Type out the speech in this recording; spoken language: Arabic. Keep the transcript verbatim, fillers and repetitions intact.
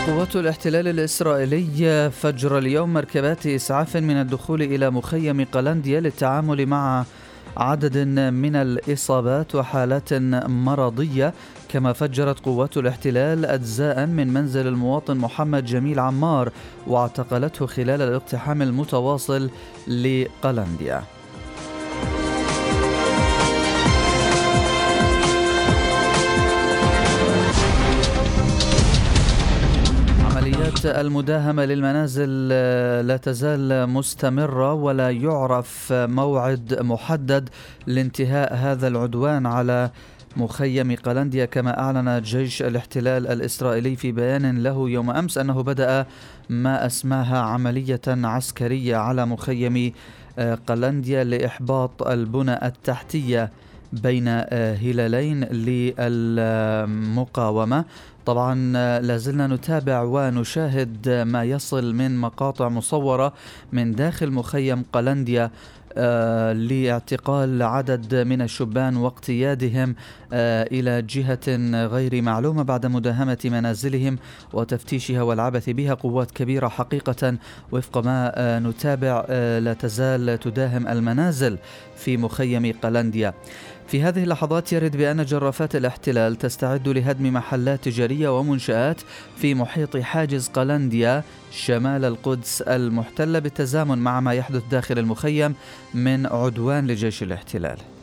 قوات الاحتلال الإسرائيلي فجر اليوم مركبات إسعاف من الدخول إلى مخيم قلنديا للتعامل مع عدد من الإصابات وحالات مرضية. كما فجرت قوات الاحتلال أجزاء من منزل المواطن محمد جميل عمار واعتقلته خلال الاقتحام المتواصل لقلنديا. عمليات المداهمة للمنازل لا تزال مستمرة ولا يعرف موعد محدد لانتهاء هذا العدوان على مخيم قلنديا. كما أعلن جيش الاحتلال الإسرائيلي في بيان له يوم أمس أنه بدأ ما أسماها عملية عسكرية على مخيم قلنديا لإحباط البنى التحتية بين هلالين للمقاومة. طبعا لازلنا نتابع ونشاهد ما يصل من مقاطع مصورة من داخل مخيم قلنديا آه لاعتقال عدد من الشبان واقتيادهم آه إلى جهة غير معلومة بعد مداهمة منازلهم وتفتيشها والعبث بها. قوات كبيرة حقيقة وفق ما آه نتابع آه لا تزال تداهم المنازل في مخيم قلنديا. في هذه اللحظات يرد بأن جرافات الاحتلال تستعد لهدم محلات تجارية ومنشآت في محيط حاجز قلنديا شمال القدس المحتلة بالتزامن مع ما يحدث داخل المخيم من عدوان لجيش الاحتلال.